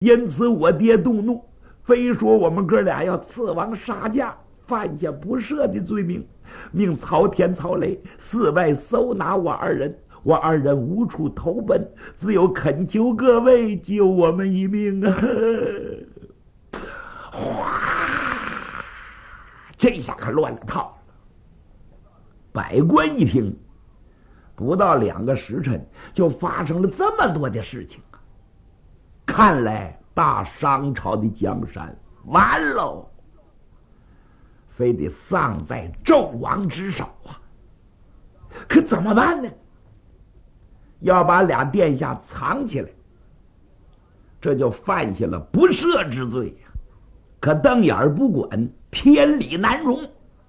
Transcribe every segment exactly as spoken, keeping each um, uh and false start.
因此我爹动怒，非说我们哥俩要刺王杀驾，犯下不赦的罪名，命曹天、曹雷四外搜拿我二人。我二人无处投奔，只有恳求各位救我们一命啊！哗，这下可乱了套了。百官一听，不到两个时辰，就发生了这么多的事情啊！看来大商朝的江山完喽，非得丧在纣王之手啊！可怎么办呢？要把俩殿下藏起来，这就犯下了不赦之罪呀！可瞪眼不管，天理难容，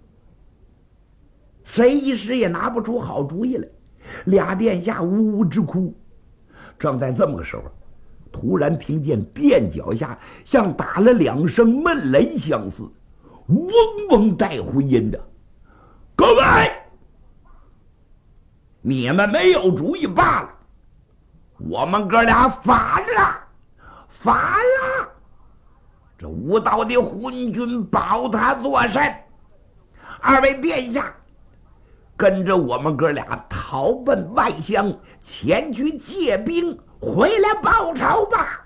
谁一时也拿不出好主意来。俩殿下呜呜直哭。正在这么个时候，突然听见殿脚下像打了两声闷雷相似，嗡嗡带回音的。各位，你们没有主意罢了，我们哥俩反了，反了！这无道的昏君保他作甚？二位殿下，跟着我们哥俩逃奔外乡，前去借兵，回来报仇吧！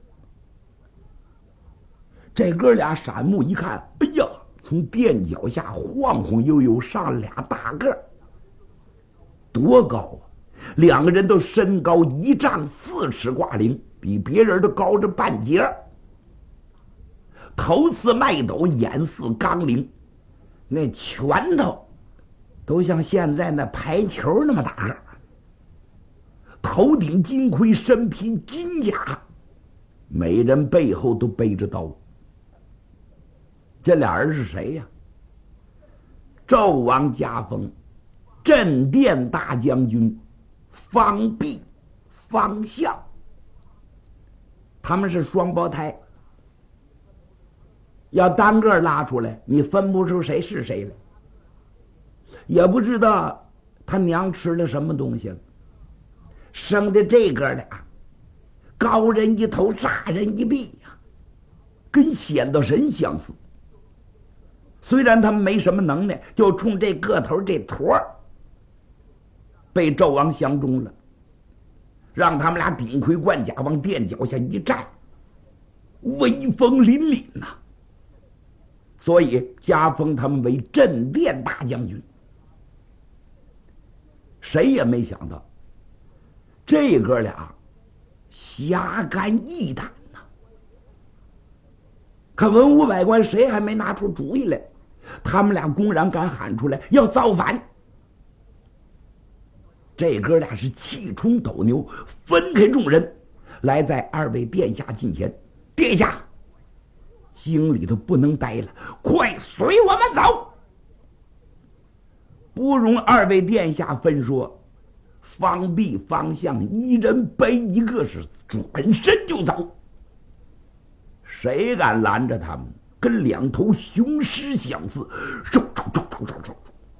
这哥俩闪目一看，哎呀，从殿脚下晃晃悠悠上了俩大个，多高啊！两个人都身高一丈四尺挂零，比别人都高着半截。头似麦斗，眼似钢铃，那拳头都像现在那排球那么大个。头顶金盔，身披金甲，每人背后都背着刀。这俩人是谁呀？纣王加封镇殿大将军方弼、方相，他们是双胞胎。要单个拉出来，你分不出谁是谁来，也不知道他娘吃了什么东西了，生的这哥俩高人一头，炸人一臂呀，跟显道神相似。虽然他们没什么能耐，就冲这个头这坨被纣王相中了，让他们俩顶盔贯甲往殿脚下一站，威风凛凛呐、啊。所以加封他们为镇殿大将军。谁也没想到，这哥俩侠肝义胆呐、啊。可文武百官谁还没拿出主意来，他们俩公然敢喊出来要造反。这哥俩是气冲斗牛，分开众人，来在二位殿下近前。殿下，京里头不能待了，快随我们走！不容二位殿下分说，方弼、方相一人背一个，是转身就走。谁敢拦着他们？跟两头雄狮相似，嗖嗖嗖嗖嗖嗖，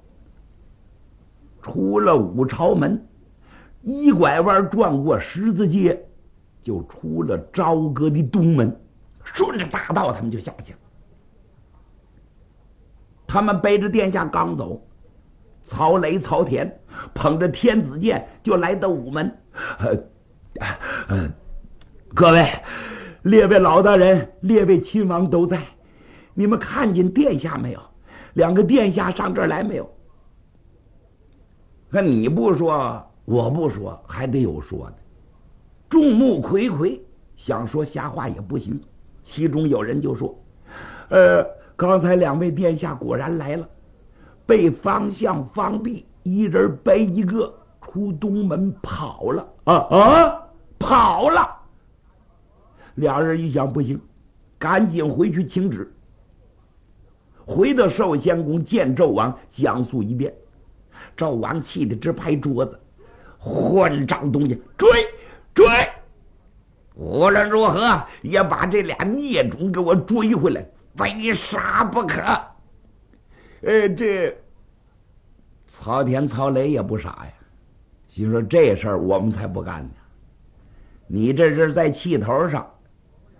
出了五朝门，一拐弯转过十字街，就出了朝歌的东门，顺着大道他们就下去了。他们背着殿下刚走，曹雷、曹田捧着天子剑就来到午门。呃呃，各位列位老大人，列位亲王都在，你们看见殿下没有？两个殿下上这儿来没有？可你不说，我不说，还得有说的。众目睽睽，想说瞎话也不行。其中有人就说：“呃，刚才两位殿下果然来了，被方相、方弼一人背一个出东门跑了啊啊，跑了！”俩人一想不行，赶紧回去请旨。回到寿仙宫见纣王，讲述一遍。纣王气得直拍桌子：“混账东西，追追！无论如何也把这俩孽种给我追回来，非杀不可！”呃，这曹田、曹雷也不傻呀，心说这事儿我们才不干呢。你这是在气头上